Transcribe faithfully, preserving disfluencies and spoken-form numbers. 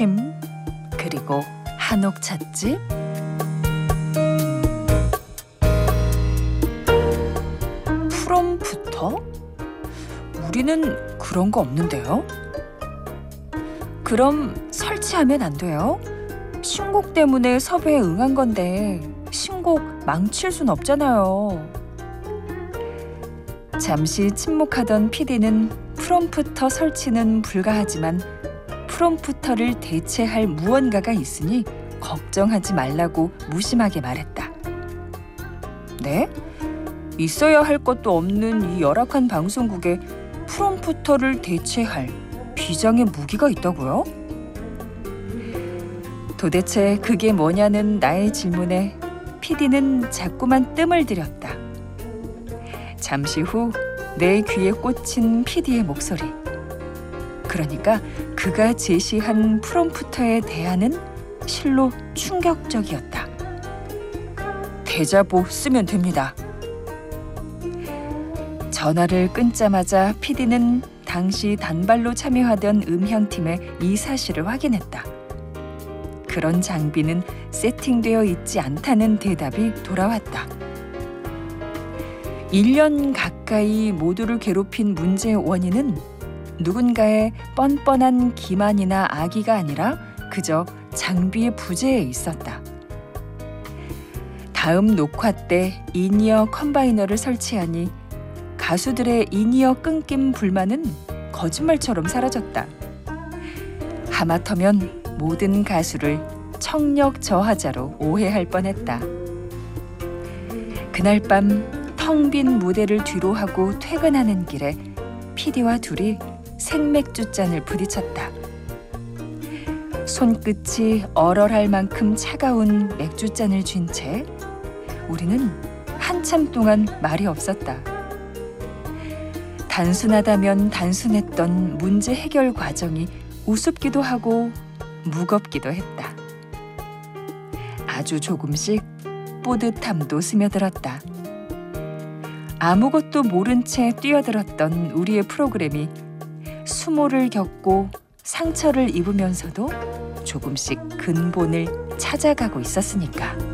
쉼, 그리고 한옥 찻집. 프롬프터? 우리는 그런 거 없는데요? 그럼 설치하면 안 돼요? 신곡 때문에 섭외에 응한 건데 신곡 망칠 순 없잖아요. 잠시 침묵하던 피디는 프롬프터 설치는 불가하지만 프롬프터를 대체할 무언가가 있으니 걱정하지 말라고 무심하게 말했다. 네? 있어야 할 것도 없는 이 열악한 방송국에 프롬프터를 대체할 비장의 무기가 있다고요? 도대체 그게 뭐냐는 나의 질문에 피디는 자꾸만 뜸을 들였다. 잠시 후 내 귀에 꽂힌 피디의 목소리. 그러니까 그가 제시한 프롬프터의 대안은 실로 충격적이었다. 대자보 쓰면 됩니다. 전화를 끊자마자 피디는 당시 단발로 참여하던 음향팀에 이 사실을 확인했다. 그런 장비는 세팅되어 있지 않다는 대답이 돌아왔다. 일 년 가까이 모두를 괴롭힌 문제의 원인은 누군가의 뻔뻔한 기만이나 악의가 아니라 그저 장비의 부재에 있었다. 다음 녹화 때 인이어 컴바이너를 설치하니 가수들의 인이어 끊김 불만은 거짓말처럼 사라졌다. 하마터면 모든 가수를 청력 저하자로 오해할 뻔했다. 그날 밤 텅 빈 무대를 뒤로하고 퇴근하는 길에 피디와 둘이 생맥주잔을 부딪혔다. 손끝이 얼얼할 만큼 차가운 맥주잔을 쥔 채 우리는 한참 동안 말이 없었다. 단순하다면 단순했던 문제 해결 과정이 우습기도 하고 무겁기도 했다. 아주 조금씩 뿌듯함도 스며들었다. 아무것도 모른 채 뛰어들었던 우리의 프로그램이 수모를 겪고 상처를 입으면서도 조금씩 근본을 찾아가고 있었으니까.